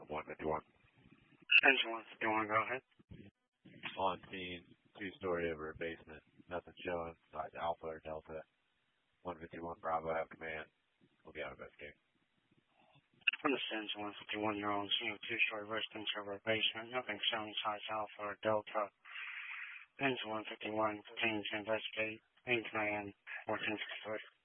151. Engine 151, go ahead. On scene, two-story over a basement. Nothing showing. Besides Alpha or Delta. 151 Bravo, have command. We'll be out of investigate. Understand, Engine 151, you're on scene with two-story residence over a basement. Nothing showing size Alpha or Delta. Engine 151 continues to investigate. In command, 1463.